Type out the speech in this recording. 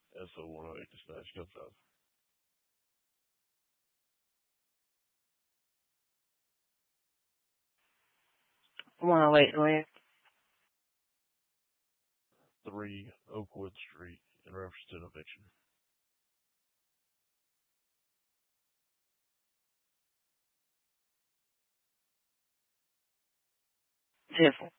SO108 dispatch, go south. 108 where? 3 Oakwood Street in reference to an eviction. 10-4.